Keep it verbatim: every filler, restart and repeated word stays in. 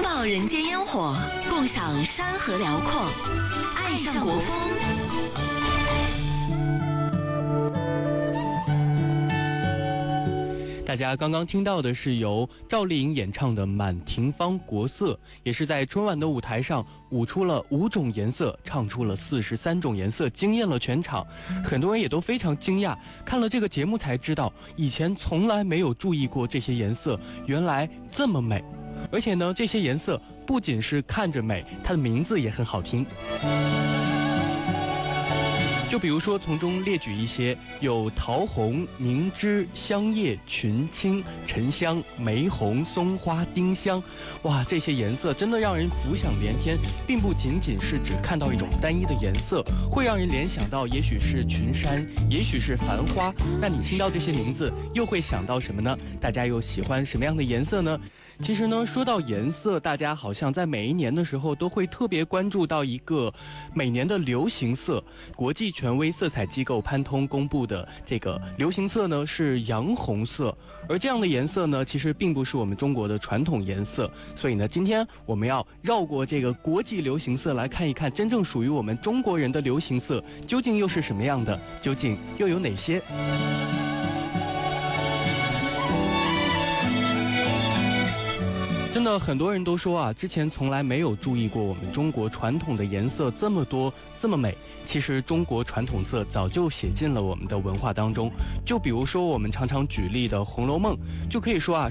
抱人间烟火，共赏山河辽阔，爱上国风。 大家刚刚听到的是由赵丽颖演唱的《满庭芳国色》，也是在春晚的舞台上舞出了五种颜色，唱出了四十三种颜色，惊艳了全场。很多人也都非常惊讶，看了这个节目才知道，以前从来没有注意过这些颜色，原来这么美。而且呢，这些颜色不仅是看着美，它的名字也很好听。就比如说从中列举一些，有桃红、凝脂、香叶、群青、沉香、玫红、松花、丁香。哇，这些颜色真的让人浮想联翩，并不仅仅是只看到一种单一的颜色，会让人联想到也许是群山，也许是繁花。那你听到这些名字又会想到什么呢？大家又喜欢什么样的颜色呢？其实呢，说到颜色，大家好像在每一年的时候都会特别关注到一个每年的流行色。国际权威色彩机构潘通公布的这个流行色呢是洋红色，而这样的颜色呢其实并不是我们中国的传统颜色。所以呢，今天我们要绕过这个国际流行色，来看一看真正属于我们中国人的流行色究竟又是什么样的，究竟又有哪些。真的很多人都说啊，之前从来没有注意过我们中国传统的颜色这么多这么美。其实中国传统色早就写进了我们的文化当中，就比如说我们常常举例的《红楼梦》，就可以说啊